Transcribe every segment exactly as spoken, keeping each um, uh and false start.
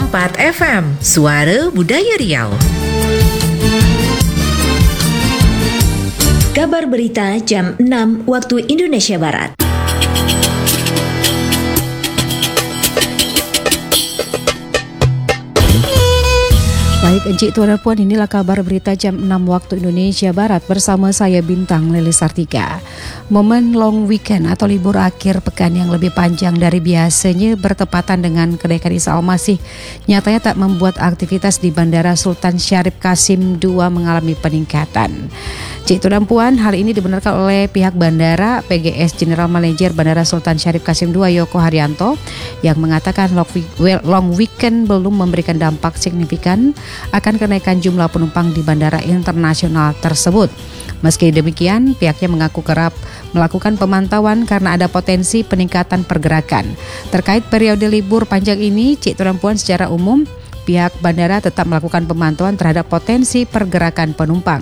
empat F M, Suara Budaya Riau. Kabar berita jam enam waktu Indonesia Barat. Baik Encik Tuan dan Puan, inilah kabar berita jam enam waktu Indonesia Barat bersama saya Bintang Lelis Sartika. Momen long weekend atau libur akhir pekan yang lebih panjang dari biasanya bertepatan dengan kenaikan Isa Al-Masih nyatanya tak membuat aktivitas di Bandara Sultan Syarif Qasim kedua mengalami peningkatan. Encik Tuan dan Puan, hal ini dibenarkan oleh pihak bandara P G S General Manager Bandara Sultan Syarif Qasim kedua Yoko Haryanto yang mengatakan long weekend belum memberikan dampak signifikan akan kenaikan jumlah penumpang di bandara internasional tersebut. Meski demikian, pihaknya mengaku kerap melakukan pemantauan karena ada potensi peningkatan pergerakan. Terkait periode libur panjang ini, Cik Tuan dan Puan, secara umum pihak bandara tetap melakukan pemantauan terhadap potensi pergerakan penumpang.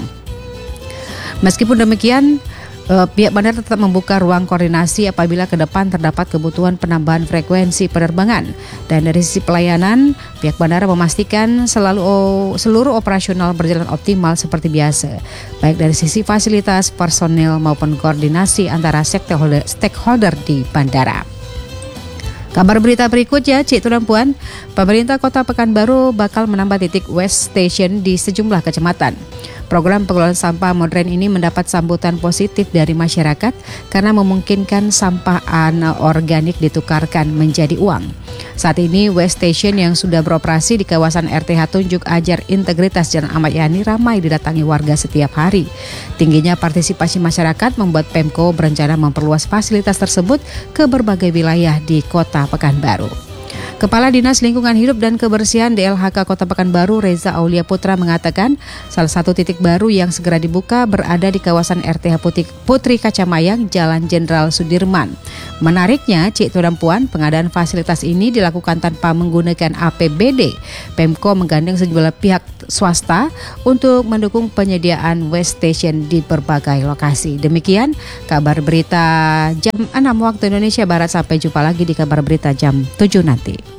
Meskipun demikian, Uh, pihak bandara tetap membuka ruang koordinasi apabila ke depan terdapat kebutuhan penambahan frekuensi penerbangan. Dan dari sisi pelayanan, pihak bandara memastikan selalu oh, seluruh operasional berjalan optimal seperti biasa, baik dari sisi fasilitas, personel maupun koordinasi antara stakeholder, stakeholder di bandara. Kabar berita berikutnya, Cik Tuan dan Puan, pemerintah Kota Pekanbaru bakal menambah titik waste station di sejumlah kecamatan. Program pengelolaan sampah modern ini mendapat sambutan positif dari masyarakat karena memungkinkan sampah anorganik ditukarkan menjadi uang. Saat ini waste station yang sudah beroperasi di kawasan R T H Tunjuk Ajar Integritas Jalan Ahmad Yani ramai didatangi warga setiap hari. Tingginya partisipasi masyarakat membuat Pemko berencana memperluas fasilitas tersebut ke berbagai wilayah di Kota Pekanbaru. Kepala Dinas Lingkungan Hidup dan Kebersihan D L H K Kota Pekanbaru Reza Aulia Putra mengatakan salah satu titik baru yang segera dibuka berada di kawasan R T H Putri Kacamayang, Jalan Jenderal Sudirman. Menariknya, Cik Tuan dan Puan, pengadaan fasilitas ini dilakukan tanpa menggunakan A P B D. Pemko menggandeng sejumlah pihak swasta untuk mendukung penyediaan waste station di berbagai lokasi. Demikian kabar berita jam enam waktu Indonesia Barat. Sampai jumpa lagi di kabar berita jam tujuh nanti.